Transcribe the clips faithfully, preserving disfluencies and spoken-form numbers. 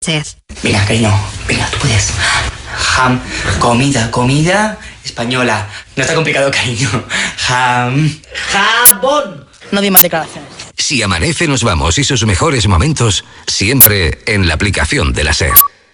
SER. Venga, cariño, venga, tú puedes. Ham, comida, comida española. No está complicado, cariño. Ham. ¡Jabón! No di más declaraciones. Si amanece, nos vamos y sus mejores momentos siempre en la aplicación de la SER.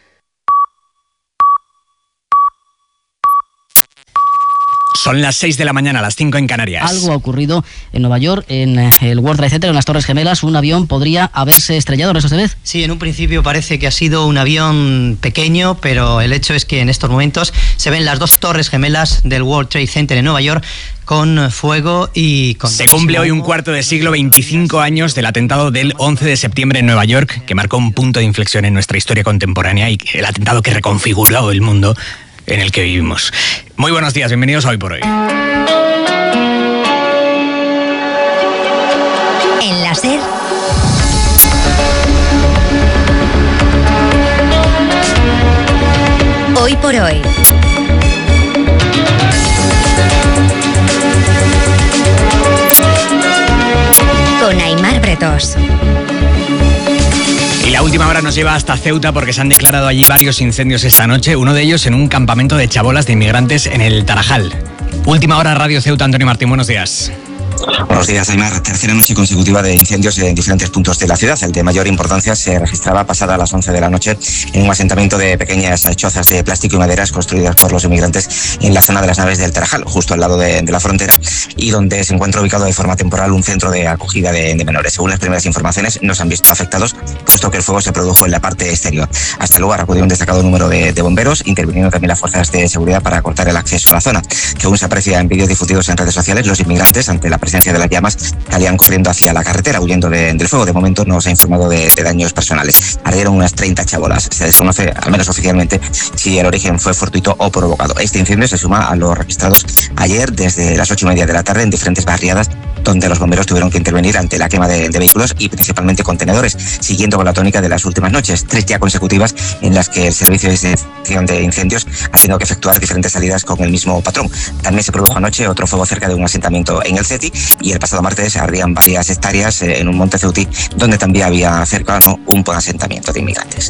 Son las seis de la mañana, las cinco en Canarias. Algo ha ocurrido en Nueva York, en el World Trade Center, en las Torres Gemelas. Un avión podría haberse estrellado, ¿no, Estevez? Sí, en un principio parece que ha sido un avión pequeño, pero el hecho es que en estos momentos se ven las dos Torres Gemelas del World Trade Center en Nueva York con fuego y con... Se cumple hoy un cuarto de siglo, veinticinco años del atentado del once de septiembre en Nueva York, que marcó un punto de inflexión en nuestra historia contemporánea y el atentado que reconfiguró el mundo en el que vivimos. Muy buenos días, bienvenidos a Hoy por Hoy. En la SER, Hoy por Hoy. Con Aimar Bretos. Y la última hora nos lleva hasta Ceuta porque se han declarado allí varios incendios esta noche, uno de ellos en un campamento de chabolas de inmigrantes en el Tarajal. Última hora, Radio Ceuta, Antonio Martín, buenos días. Buenos días, Aimar. Tercera noche consecutiva de incendios en diferentes puntos de la ciudad. El de mayor importancia se registraba pasada las once de la noche en un asentamiento de pequeñas chozas de plástico y maderas construidas por los inmigrantes en la zona de las naves del Tarajal, justo al lado de, de la frontera, y donde se encuentra ubicado de forma temporal un centro de acogida de, de menores. Según las primeras informaciones, no se han visto afectados, puesto que el fuego se produjo en la parte exterior. Hasta el lugar acudió un destacado número de, de bomberos, interviniendo también las fuerzas de seguridad para cortar el acceso a la zona. Según se aprecia en vídeos difundidos en redes sociales, los inmigrantes, ante la presencia de las llamas, salían corriendo hacia la carretera huyendo de, del fuego. De momento no se ha informado de, de daños personales. Ardieron unas treinta chabolas. Se desconoce, al menos oficialmente, si el origen fue fortuito o provocado. Este incendio se suma a los registrados ayer desde las ocho y media de la tarde en diferentes barriadas donde los bomberos tuvieron que intervenir ante la quema de, de vehículos y principalmente contenedores, siguiendo con la tónica de las últimas noches, tres ya consecutivas en las que el servicio de extinción de incendios ha tenido que efectuar diferentes salidas con el mismo patrón. También se produjo anoche otro fuego cerca de un asentamiento en el CETI y el pasado martes se ardían varias hectáreas en un monte ceutí donde también había cercano un buen asentamiento de inmigrantes.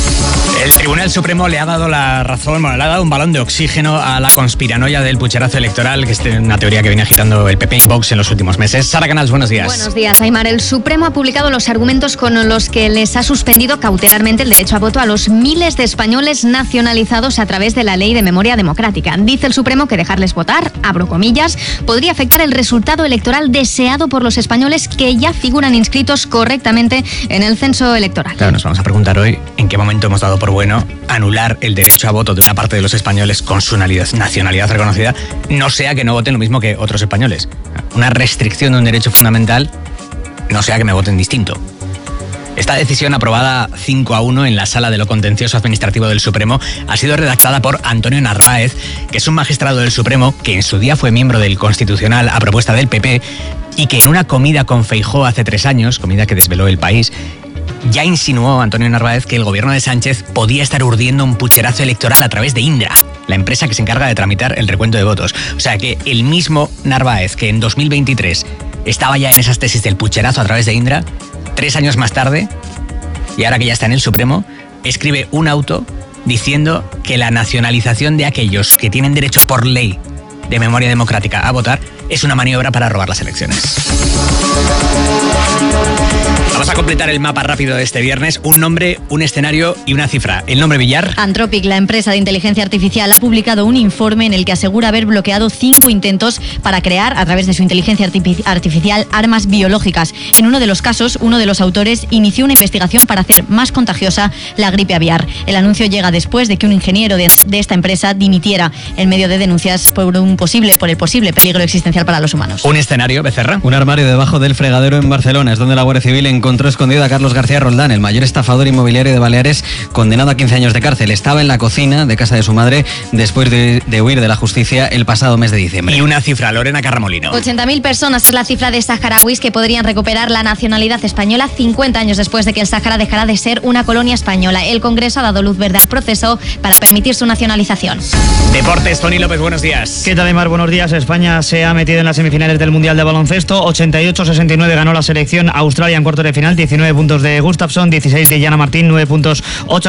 El Tribunal Supremo le ha dado la razón, bueno, le ha dado un balón de oxígeno a la conspiranoia del pucherazo electoral, que es una teoría que viene agitando el P P y Vox en los últimos meses. Sara Canals, buenos días. Buenos días, Aimar. El Supremo ha publicado los argumentos con los que les ha suspendido cautelarmente el derecho a voto a los miles de españoles nacionalizados a través de la Ley de Memoria Democrática. Dice el Supremo que dejarles votar, abro comillas, podría afectar el resultado electoral deseado por los españoles que ya figuran inscritos correctamente en el censo electoral. Claro, nos vamos a preguntar hoy en qué momento hemos dado por bueno anular el derecho a voto de una parte de los españoles con su nacionalidad reconocida, no sea que no voten lo mismo que otros españoles. Una restricción de un derecho fundamental, no sea que me voten distinto. Esta decisión, aprobada cinco a uno en la Sala de lo Contencioso Administrativo del Supremo, ha sido redactada por Antonio Narváez, que es un magistrado del Supremo que en su día fue miembro del Constitucional a propuesta del P P y que en una comida con Feijóo hace tres años, comida que desveló El País, ya insinuó Antonio Narváez que el gobierno de Sánchez podía estar urdiendo un pucherazo electoral a través de Indra, la empresa que se encarga de tramitar el recuento de votos. O sea que el mismo Narváez que en dos mil veintitrés estaba ya en esas tesis del pucherazo a través de Indra, tres años más tarde, y ahora que ya está en el Supremo, escribe un auto diciendo que la nacionalización de aquellos que tienen derecho por ley de memoria democrática a votar es una maniobra para robar las elecciones. Vamos a completar el mapa rápido de este viernes. Un nombre, un escenario y una cifra. El nombre Villar. Anthropic, la empresa de inteligencia artificial, ha publicado un informe en el que asegura haber bloqueado cinco intentos para crear, a través de su inteligencia artificial, armas biológicas. En uno de los casos, uno de los autores inició una investigación para hacer más contagiosa la gripe aviar. El anuncio llega después de que un ingeniero de, de esta empresa dimitiera en medio de denuncias por un posible, por el posible peligro existencial para los humanos. Un escenario, Becerra. Un armario debajo del fregadero en Barcelona es donde la Guardia Civil encontró escondido a Carlos García Roldán, el mayor estafador inmobiliario de Baleares, condenado a quince años de cárcel. Estaba en la cocina de casa de su madre después de, de huir de la justicia el pasado mes de diciembre. Y una cifra, Lorena Carramolino. ochenta mil personas es la cifra de saharauis que podrían recuperar la nacionalidad española cincuenta años después de que el Sáhara dejara de ser una colonia española. El Congreso ha dado luz verde al proceso para permitir su nacionalización. Deportes, Tony López, buenos días. ¿Qué tal, Aimar? Buenos días. España se ha metido en las semifinales del Mundial de Baloncesto. ochenta y ocho a sesenta y nueve ganó la selección Australia en cuartos de final. diecinueve puntos de Gustafsson, dieciséis de Yana Martín, nueve puntos, ocho